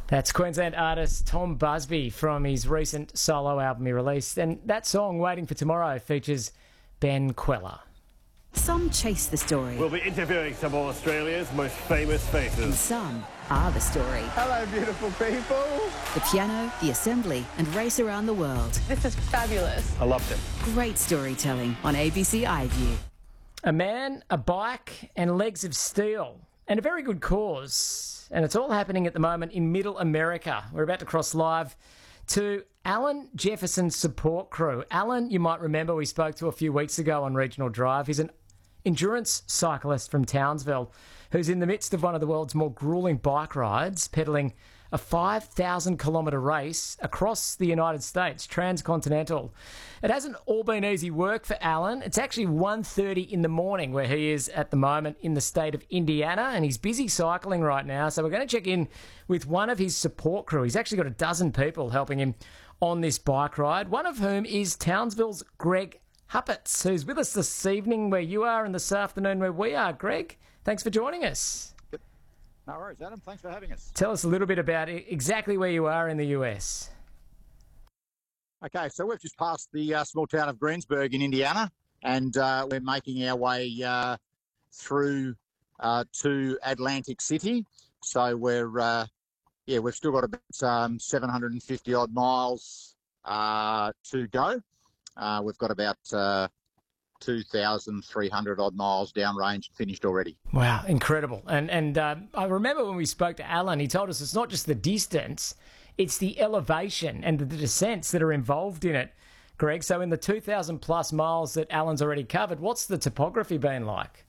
That's Queensland artist Tom Busby from his recent solo album he released. And that song, Waiting for Tomorrow, features Ben Queller. Some chase the story. We'll be interviewing some of Australia's most famous And faces. some are the story. Hello, beautiful people. The piano, the assembly, and race around the world. This is fabulous. I loved it. Great storytelling on ABC iView. A man, a bike, and legs of steel. And a very good cause. And it's all happening at the moment in Middle America. We're about to cross live to Alan Jefferson's support crew. Alan, you might remember we spoke to a few weeks ago on Regional Drive. He's an endurance cyclist from Townsville who's in the midst of one of the world's more gruelling bike rides, pedalling a 5,000 kilometre race across the United States, transcontinental. It hasn't all been easy work for Alan. It's actually 1:30 in the morning where he is at the moment in the state of Indiana, and he's busy cycling right now. So we're going to check in with one of his support crew. He's actually got a dozen people helping him on this bike ride, one of whom is Townsville's Greg Huppatz, who's with us this evening where you are and this afternoon where we are. Greg, thanks for joining us. No worries, Adam. Thanks for having us. Tell us a little bit about exactly where you are in the US. Okay, so we've just passed the small town of Greensburg in Indiana, and we're making our way through to Atlantic City. So we've still got about 750 odd miles to go. We've got about 2,300 odd miles downrange finished already. Wow, incredible. And I remember when we spoke to Alan, he told us it's not just the distance, it's the elevation and the descents that are involved in it, Greg. So in the 2,000 plus miles that Alan's already covered, what's the topography been like?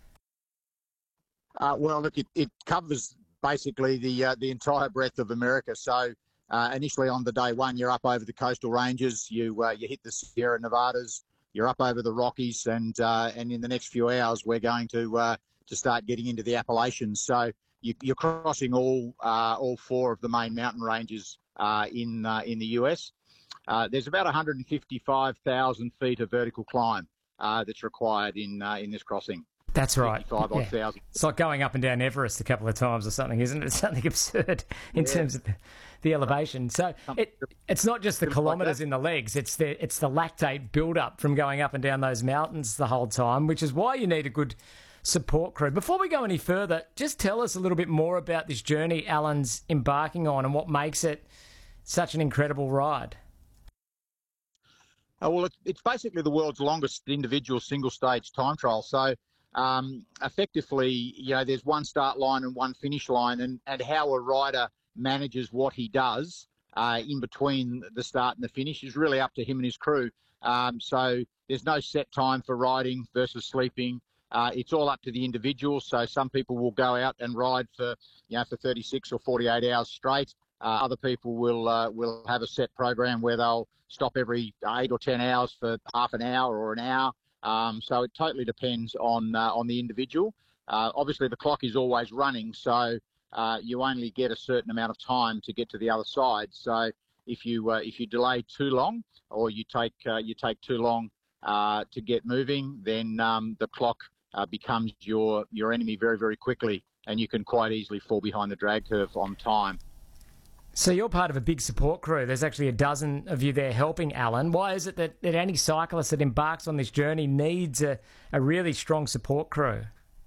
Well, look, it covers basically the entire breadth of America. So initially on the day one, you're up over the coastal ranges, you hit the Sierra Nevadas, you're up over the Rockies, and in the next few hours we're going to start getting into the Appalachians. So you're crossing all four of the main mountain ranges in the US. There's about 155,000 feet of vertical climb that's required in this crossing. That's right. 55 odd thousand. It's like going up and down Everest a couple of times or something, isn't it? It's something absurd in terms of the elevation. So it's not just the kilometres in the legs, it's the lactate build-up from going up and down those mountains the whole time, which is why you need a good support crew. Before we go any further, just tell us a little bit more about this journey Alan's embarking on and what makes it such an incredible ride. Well, it's basically the world's longest individual single-stage time trial. So effectively, there's one start line and one finish line, and how a rider manages what he does in between the start and the finish is really up to him and his crew. So there's no set time for riding versus sleeping. It's all up to the individual. So some people will go out and ride for 36 or 48 hours straight. Other people will have a set program where they'll stop every 8 or 10 hours for half an hour or an hour. So it totally depends on the individual. Obviously, the clock is always running, so you only get a certain amount of time to get to the other side. So if you delay too long, or you take too long to get moving, then the clock becomes your enemy very, very quickly, and you can quite easily fall behind the drag curve on time. So you're part of a big support crew. There's actually a dozen of you there helping Alan. Why is it that any cyclist that embarks on this journey needs a really strong support crew?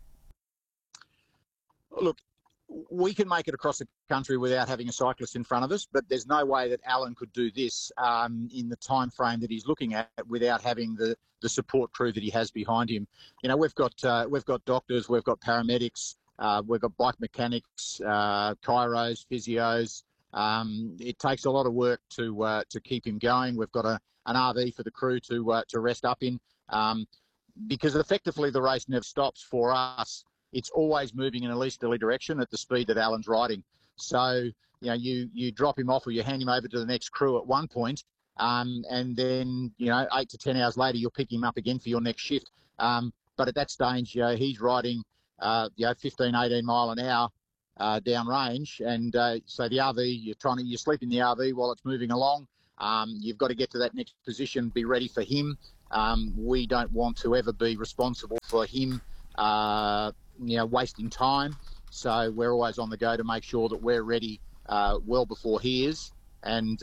Look, we can make it across the country without having a cyclist in front of us, but there's no way that Alan could do this in the time frame that he's looking at without having the support crew that he has behind him. We've got doctors, we've got paramedics, we've got bike mechanics, chiros, physios. It takes a lot of work to keep him going. We've got an RV for the crew to rest up in, because effectively the race never stops for us. It's always moving in a easterly direction at the speed that Alan's riding. So you drop him off or you hand him over to the next crew at one point, and then 8 to 10 hours later you'll pick him up again for your next shift. But at that stage, he's riding 15, 18 mile an hour. Downrange, and so the RV, you sleep in the RV while it's moving along. You've got to get to that next position, be ready for him. We don't want to ever be responsible for him, wasting time. So we're always on the go to make sure that we're ready well before he is. And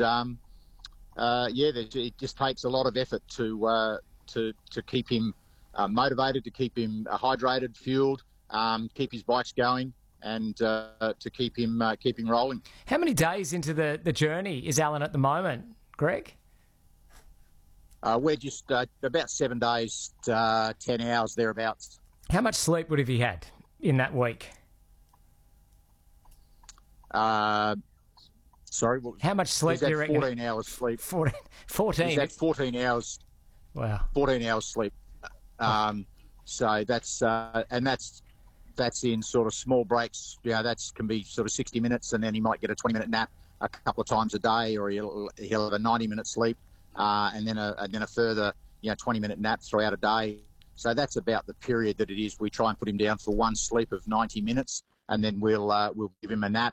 it just takes a lot of effort to keep him motivated, to keep him hydrated, fueled, keep his bikes going, and to keep him rolling. How many days into the journey is Alan at the moment, Greg? We're just about 7 days, 10 hours thereabouts. How much sleep would have you had in that week? Sorry? How much sleep do you reckon? 14 hours sleep. 14? He's had 14 hours. Wow. 14 hours sleep. So that's in sort of small breaks. That can be sort of 60 minutes, and then he might get a 20-minute nap a couple of times a day, or he'll have a 90-minute sleep, and then a further 20-minute nap throughout a day. So that's about the period that it is. We try and put him down for one sleep of 90 minutes, and then we'll give him a nap.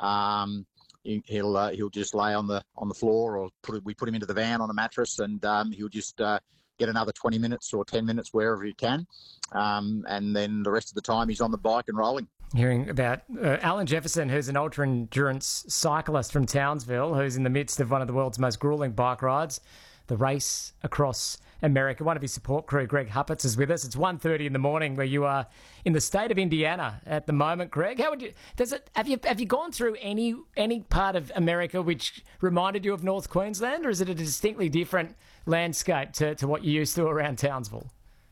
He'll just lay on the floor, or we put him into the van on a mattress, and he'll just get another 20 minutes or 10 minutes wherever he can, and then the rest of the time he's on the bike and rolling. Hearing about Alan Jefferson, who's an ultra-endurance cyclist from Townsville, who's in the midst of one of the world's most gruelling bike rides, the Race Across America. One of his support crew, Greg Huppatz, is with us. It's 1:30 in the morning where you are in the state of Indiana at the moment, Greg. How would you? Have you gone through any part of America which reminded you of North Queensland, or is it a distinctly different landscape to what you used to around Townsville?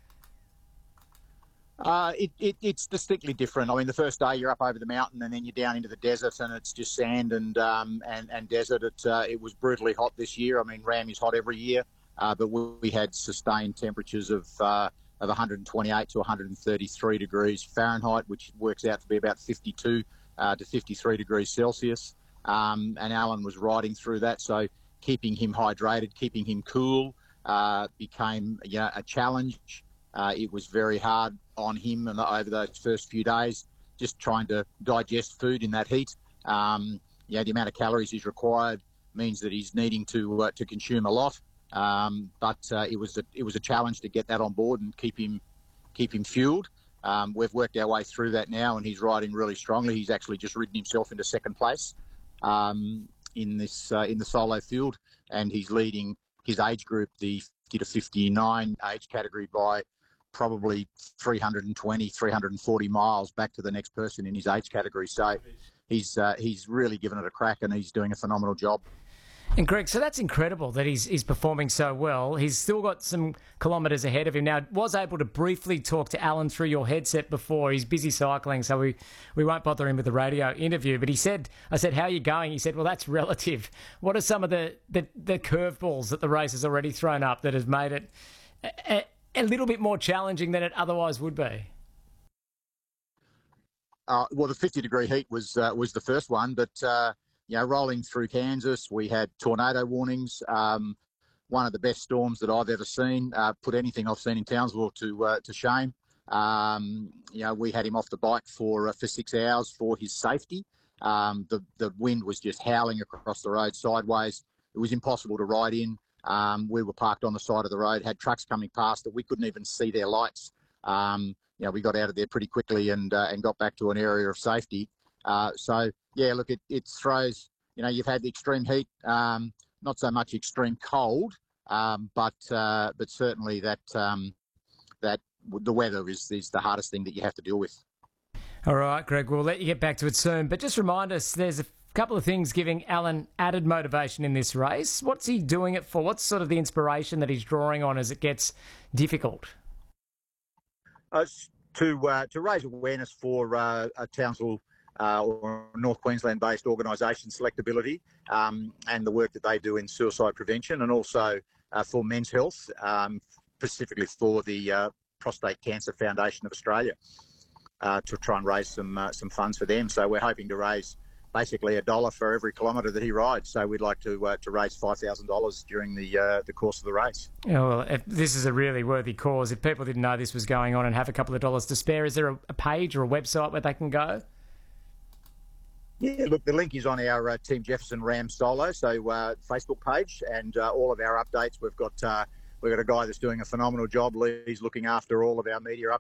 It's distinctly different. I mean, the first day you're up over the mountain, and then you're down into the desert, and it's just sand and desert. It was brutally hot this year. I mean, Ram is hot every year, but we had sustained temperatures of 128 to 133 degrees Fahrenheit, which works out to be about 52 to 53 degrees Celsius. And Alan was riding through that, so keeping him hydrated, keeping him cool became a challenge. It was very hard on him and over those first few days, just trying to digest food in that heat. The amount of calories he's required means that he's needing to consume a lot. But it was a challenge to get that on board and keep him fueled. We've worked our way through that now, and he's riding really strongly. He's actually just ridden himself into second place in the solo field, and he's leading his age group, the 50 to 59 age category, by probably 320, 340 miles back to the next person in his age category. So he's really given it a crack, and he's doing a phenomenal job. And Greg, so that's incredible that he's performing so well. He's still got some kilometres ahead of him. Now, was able to briefly talk to Alan through your headset before. He's busy cycling, so we won't bother him with the radio interview. But I said, how are you going? He said, well, that's relative. What are some of the curveballs that the race has already thrown up that has made it a little bit more challenging than it otherwise would be? Well, the 50-degree heat was the first one, but rolling through Kansas, we had tornado warnings. One of the best storms that I've ever seen. Put anything I've seen in Townsville to shame. We had him off the bike for 6 hours for his safety. The wind was just howling across the road sideways. It was impossible to ride in. We were parked on the side of the road, had trucks coming past that we couldn't even see their lights. We got out of there pretty quickly and got back to an area of safety. It throws, you've had the extreme heat, not so much extreme cold, but certainly that the weather is the hardest thing that you have to deal with. All right, Greg, we'll let you get back to it soon, but just remind us, there's a couple of things giving Alan added motivation in this race. What's he doing it for? What's sort of the inspiration that he's drawing on as it gets difficult? To raise awareness for Townsville or North Queensland-based organisation Selectability, and the work that they do in suicide prevention, and also for men's health, specifically for the Prostate Cancer Foundation of Australia, to try and raise some funds for them. So we're hoping to raise basically $1 for every kilometre that he rides. So we'd like to raise $5,000 during the course of the race. Yeah, well, this is a really worthy cause. If people didn't know this was going on and have a couple of dollars to spare, is there a page or a website where they can go? Yeah, look, the link is on our Team Jefferson Ram Solo, so Facebook page, and all of our updates. We've got a guy that's doing a phenomenal job. He's looking after all of our media